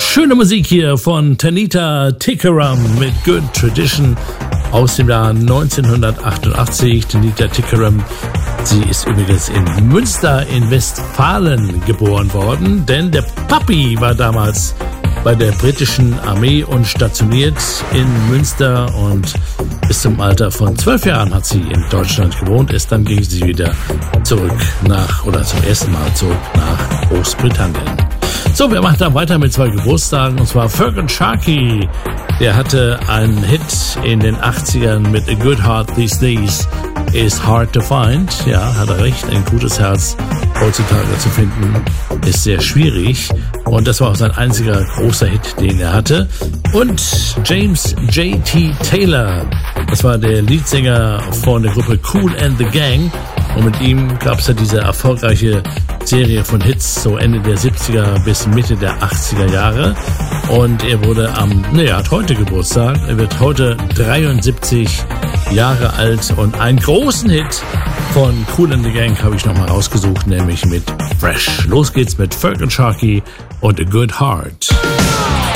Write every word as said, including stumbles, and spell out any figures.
Schöne Musik hier von Tanita Tikaram mit Good Tradition aus dem Jahr neunzehnhundertachtundachtzig. Tanita Tikaram, sie ist übrigens in Münster in Westfalen geboren worden, denn der Papi war damals bei der britischen Armee und stationiert in Münster, und bis zum Alter von zwölf Jahren hat sie in Deutschland gewohnt. Ist dann ging sie wieder zurück nach, oder zum ersten Mal zurück nach Großbritannien. So, wir machen dann weiter mit zwei Geburtstagen, und zwar Feargan Sharkey. Der hatte einen Hit in den achtzigern mit A Good Heart These Days is Hard to Find. Ja, hat er recht, ein gutes Herz heutzutage zu finden ist sehr schwierig, und das war auch sein einziger großer Hit, den er hatte. Und James J T Taylor, das war der Leadsänger von der Gruppe Kool and the Gang, und mit ihm gab es ja diese erfolgreiche Serie von Hits, so Ende der siebziger bis Mitte der achtziger Jahre. Und er wurde am, ne, er hat heute Geburtstag, er wird heute dreiundsiebzig Jahre alt, und einen großen Hit von Kool and the Gang habe ich nochmal rausgesucht, nämlich mit Fresh. Los geht's mit Feargan Sharkey und A Good Heart.